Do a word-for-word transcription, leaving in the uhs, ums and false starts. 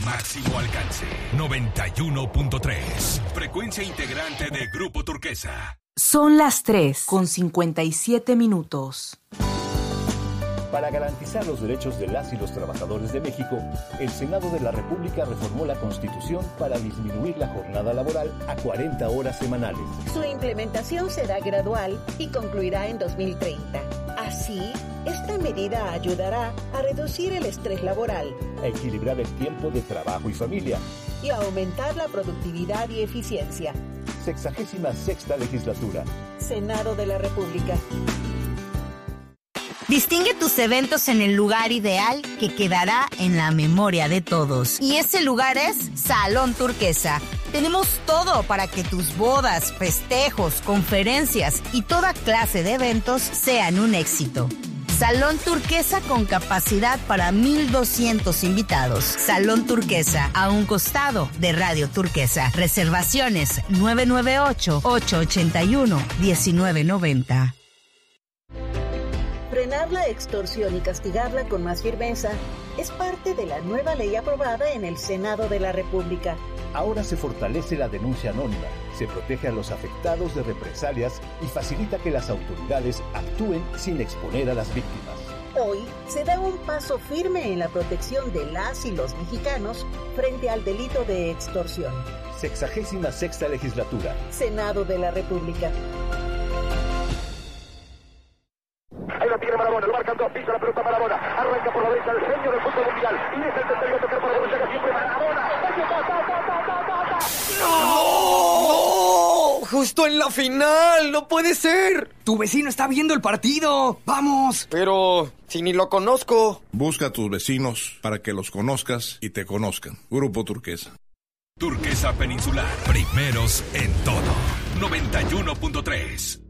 máximo alcance. noventa y uno punto tres. Frecuencia integrante de Grupo Turquesa. Son las tres con cincuenta y siete minutos. Para garantizar los derechos de las y los trabajadores de México, el Senado de la República reformó la Constitución para disminuir la jornada laboral a cuarenta horas semanales. Su implementación será gradual y concluirá en dos mil treinta. Así, esta medida ayudará a reducir el estrés laboral, a equilibrar el tiempo de trabajo y familia y a aumentar la productividad y eficiencia. Sexagésima sexta legislatura. Senado de la República. Distingue tus eventos en el lugar ideal que quedará en la memoria de todos. Y ese lugar es Salón Turquesa. Tenemos todo para que tus bodas, festejos, conferencias y toda clase de eventos sean un éxito. Salón Turquesa con capacidad para mil doscientos invitados. Salón Turquesa, a un costado de Radio Turquesa. Reservaciones nueve nueve ocho, ocho ocho uno, uno nueve nueve cero. Frenar la extorsión y castigarla con más firmeza es parte de la nueva ley aprobada en el Senado de la República. Ahora se fortalece la denuncia anónima, se protege a los afectados de represalias y facilita que las autoridades actúen sin exponer a las víctimas. Hoy se da un paso firme en la protección de las y los mexicanos frente al delito de extorsión. Sexagésima sexta legislatura. Senado de la República. Ahí lo tiene Marabona, lo marcan dos, pisa la pelota Marabona, arranca por la derecha el genio del fútbol mundial, y es el tercero a tocar para Borussia, siempre Marabona. ¡No! ¡No! ¡Justo en la final! ¡No puede ser! Tu vecino está viendo el partido. ¡Vamos! Pero si ni lo conozco. Busca a tus vecinos para que los conozcas y te conozcan. Grupo Turquesa. Turquesa Peninsular. Primeros en todo. noventa y uno punto tres.